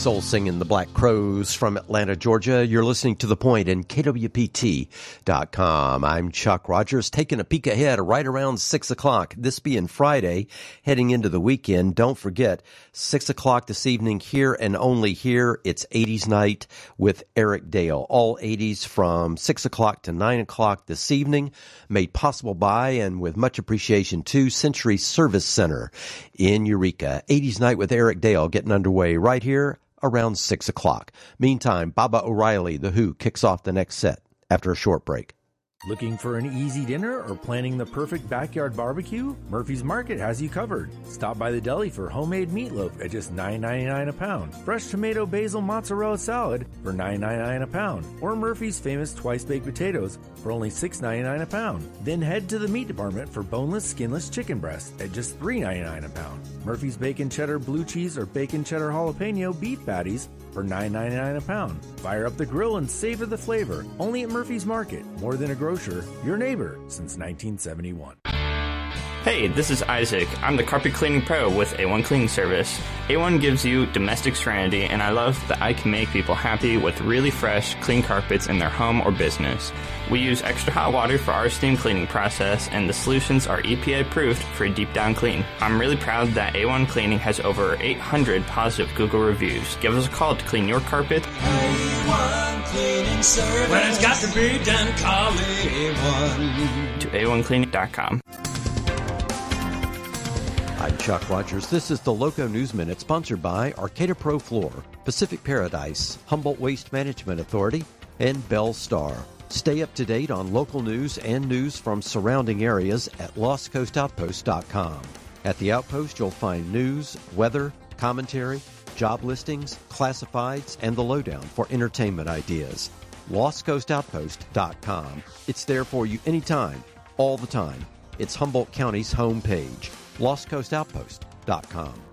soul singing the Black Crowes from Atlanta, Georgia. You're listening to The Point in KWPT.com. I'm Chuck Rogers, taking a peek ahead right around 6 o'clock. This being Friday, heading into the weekend. Don't forget, 6 o'clock this evening here and only here, it's 80s Night with Eric Dale. All 80s from 6 o'clock to 9 o'clock this evening, made possible by and with much appreciation to Century Service Center in Eureka. 80s Night with Eric Dale getting underway right here around 6 o'clock. Meantime, Baba O'Reilly, The Who, kicks off the next set after a short break. Looking for an easy dinner or planning the perfect backyard barbecue? Murphy's Market has you covered. Stop by the deli for homemade meatloaf at just $9.99 a pound, fresh tomato basil mozzarella salad for $9.99 a pound, or Murphy's famous twice-baked potatoes for only $6.99 a pound. Then head to the meat department for boneless, skinless chicken breast at just $3.99 a pound. Murphy's bacon cheddar blue cheese or bacon cheddar jalapeno beef patties for $9.99 a pound. Fire up the grill and savor the flavor. Only at Murphy's Market. More than a grocer, your neighbor since 1971. Hey, this is Isaac. I'm the carpet cleaning pro with A1 Cleaning Service. A1 gives you domestic serenity, and I love that I can make people happy with really fresh, clean carpets in their home or business. We use extra hot water for our steam cleaning process, and the solutions are EPA approved for a deep down clean. I'm really proud that A1 Cleaning has over 800 positive Google reviews. Give us a call to clean your carpet. A1 Cleaning Service. When it's got to be done, call A1. To A1Cleaning.com. I'm Chuck Rogers. This is the Loco News Minute, sponsored by Arcata Pro Floor, Pacific Paradise, Humboldt Waste Management Authority, and Bell Star. Stay up to date on local news and news from surrounding areas at LostCoastOutpost.com. At the Outpost, you'll find news, weather, commentary, job listings, classifieds, and the lowdown for entertainment ideas. LostCoastOutpost.com. It's there for you anytime, all the time. It's Humboldt County's homepage. LostCoastOutpost.com.